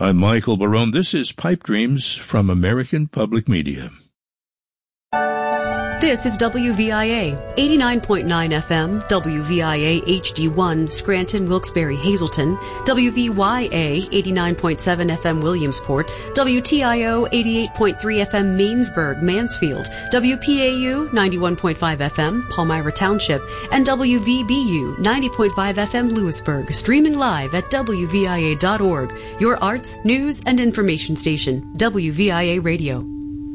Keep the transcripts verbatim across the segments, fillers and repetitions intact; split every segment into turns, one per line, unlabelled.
I'm Michael Barone. This is Pipe Dreams from American Public Media.
This is W V I A, eighty-nine point nine F M, W V I A H D one, Scranton, Wilkes-Barre, Hazleton, W V Y A, eighty-nine point seven F M, Williamsport, W T I O, eighty-eight point three F M, Mainsburg, Mansfield, W P A U, ninety-one point five F M, Palmyra Township, and W V B U, ninety point five F M, Lewisburg, streaming live at W V I A dot org, your arts, news, and information station, W V I A Radio.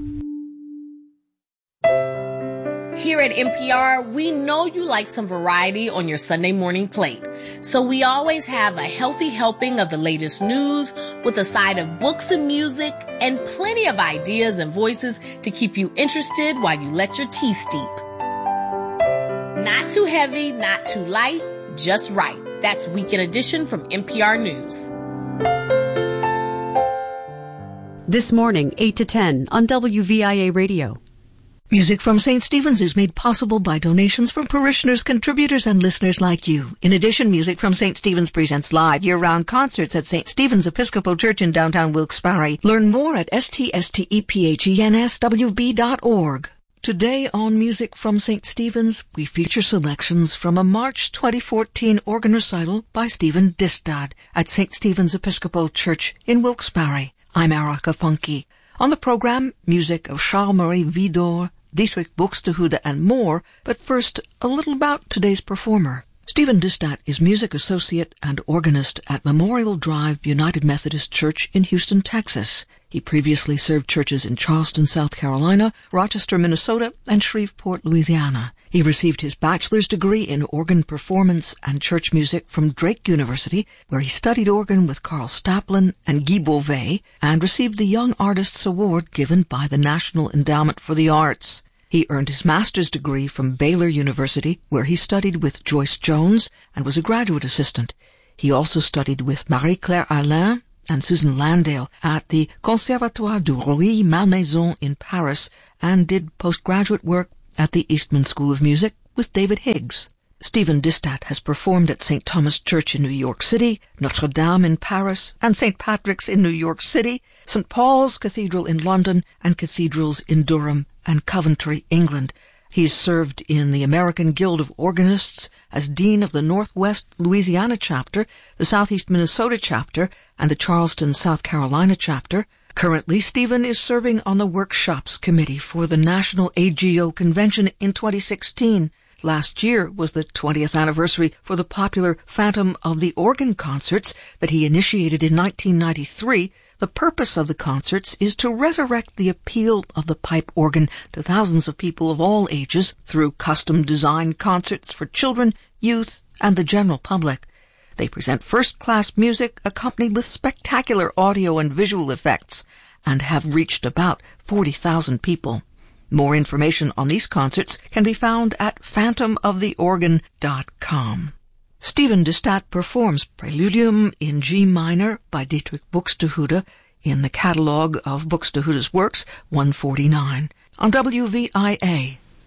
Here at N P R, we know you like some variety on your Sunday morning plate. So we always have a healthy helping of the latest news with a side of books and music and plenty of ideas and voices to keep you interested while you let your tea steep. Not too heavy, not too light, just right. That's Weekend Edition from N P R News.
This morning, eight to ten on W V I A Radio.
Music from Saint Stephen's is made possible by donations from parishioners, contributors, and listeners like you. In addition, Music from Saint Stephen's presents live year-round concerts at Saint Stephen's Episcopal Church in downtown Wilkes-Barre. Learn more at S T S T E P H E N S W B dot org. Today on Music from Saint Stephen's, we feature selections from a March twenty fourteen organ recital by Stephen Distad at Saint Stephen's Episcopal Church in Wilkes-Barre. I'm Erica Funke. On the program, music of Charles-Marie Widor, Dietrich Buxtehude, and more, but first, a little about today's performer. Stephen Distad is music associate and organist at Memorial Drive United Methodist Church in Houston, Texas. He previously served churches in Charleston, South Carolina, Rochester, Minnesota, and Shreveport, Louisiana. He received his bachelor's degree in organ performance and church music from Drake University, where he studied organ with Carl Staplin and Guy Beauvais, and received the Young Artists Award given by the National Endowment for the Arts. He earned his master's degree from Baylor University, where he studied with Joyce Jones and was a graduate assistant. He also studied with Marie-Claire Alain and Susan Landale at the Conservatoire du Rueil-Malmaison in Paris, and did postgraduate work at the Eastman School of Music with David Higgs. Stephen Distad has performed at Saint Thomas Church in New York City, Notre Dame in Paris, and Saint Patrick's in New York City, Saint Paul's Cathedral in London, and cathedrals in Durham and Coventry, England. He's served in the American Guild of Organists as Dean of the Northwest Louisiana Chapter, the Southeast Minnesota Chapter, and the Charleston, South Carolina Chapter. Currently, Stephen is serving on the Workshops Committee for the National A G O Convention in twenty sixteen. Last year was the twentieth anniversary for the popular Phantom of the Organ concerts that he initiated in nineteen ninety-three. The purpose of the concerts is to resurrect the appeal of the pipe organ to thousands of people of all ages through custom-designed concerts for children, youth, and the general public. They present first-class music accompanied with spectacular audio and visual effects, and have reached about forty thousand people. More information on these concerts can be found at phantom of the organ dot com. Stephen Distad performs Preludium in G minor by Dietrich Buxtehude in the catalogue of Buxtehude's works, one forty-nine, on W V I A.